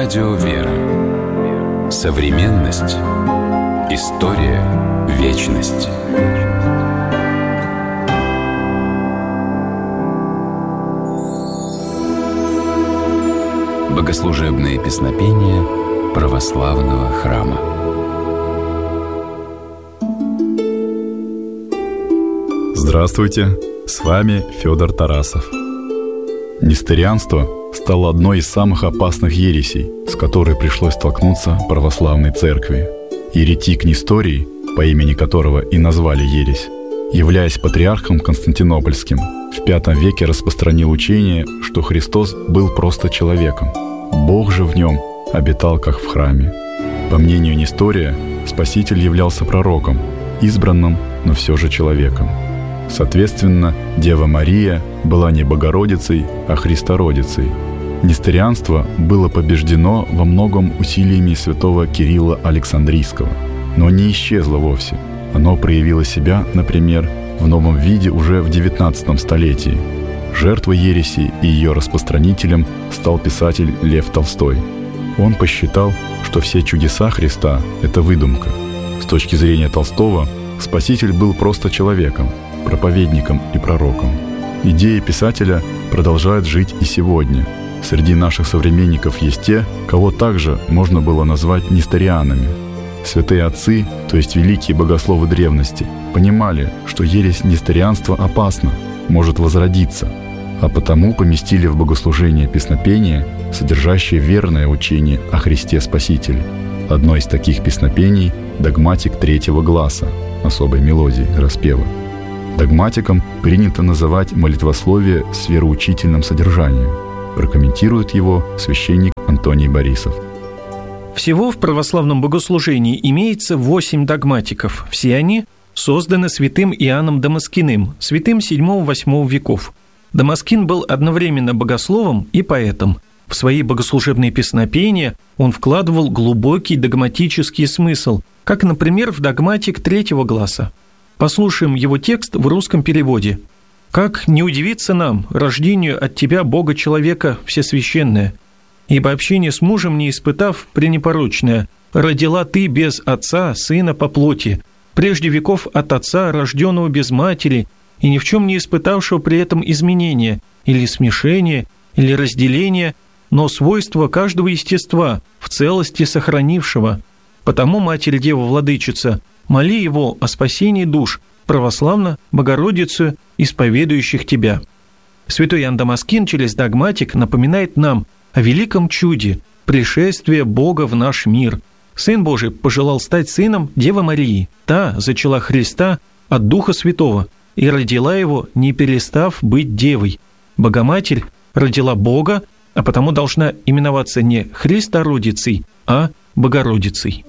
Радио «Вера». Современность. История. Вечность. Богослужебные песнопения православного храма. Здравствуйте, с вами Федор Тарасов. Несторианство стало одной из самых опасных ересей, с которой пришлось столкнуться православной церкви. Еретик Несторий, по имени которого и назвали ересь, являясь патриархом Константинопольским, в V веке распространил учение, что Христос был просто человеком. Бог же в нем обитал, как в храме. По мнению Нестория, Спаситель являлся пророком, избранным, но все же человеком. Соответственно, Дева Мария была не Богородицей, а Христородицей. Несторианство было побеждено во многом усилиями святого Кирилла Александрийского, но не исчезло вовсе. Оно проявило себя, например, в новом виде уже в XIX столетии. Жертвой ереси и ее распространителем стал писатель Лев Толстой. Он посчитал, что все чудеса Христа – это выдумка. С точки зрения Толстого, Спаситель был просто человеком, проповедником и пророком. Идеи писателя продолжают жить и сегодня. Среди наших современников есть те, кого также можно было назвать несторианами. Святые отцы, то есть великие богословы древности, понимали, что ересь несторианства опасна, может возродиться, а потому поместили в богослужение песнопения, содержащее верное учение о Христе Спасителе. Одно из таких песнопений – догматик третьего гласа, особой мелодии, распева. Догматиком принято называть молитвословие с вероучительным содержанием. Прокомментирует его священник Антоний Борисов. Всего в православном богослужении имеется 8 догматиков. Все они созданы святым Иоанном Дамаскиным, святым VII-VIII веков. Дамаскин был одновременно богословом и поэтом. В свои богослужебные песнопения он вкладывал глубокий догматический смысл, как, например, в догматик третьего гласа. Послушаем его текст в русском переводе. «Как не удивиться нам, рождению от тебя, Бога-человека всесвященное, ибо общение с мужем не испытав пренепорочное, родила ты без отца сына по плоти, прежде веков от отца, рожденного без матери, и ни в чем не испытавшего при этом изменения, или смешения, или разделения, но свойства каждого естества в целости сохранившего. Потому, Матерь-Дева Владычица, моли его о спасении душ, православно Богородицу, исповедующих тебя». Святой Иоанн Дамаскин через догматик напоминает нам о великом чуде пришествия Бога в наш мир. Сын Божий пожелал стать сыном Девы Марии. Та зачала Христа от Духа Святого и родила его, не перестав быть девой. Богоматерь родила Бога, а потому должна именоваться не Христородицей, а Богородицей.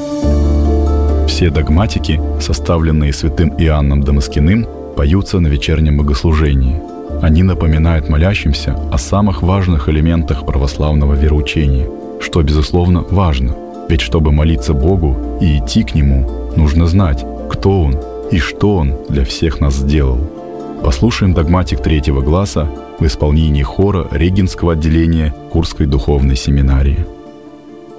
Все догматики, составленные святым Иоанном Дамаскиным, поются на вечернем богослужении. Они напоминают молящимся о самых важных элементах православного вероучения, что, безусловно, важно. Ведь чтобы молиться Богу и идти к Нему, нужно знать, кто Он и что Он для всех нас сделал. Послушаем догматик третьего гласа в исполнении хора Регинского отделения Курской духовной семинарии.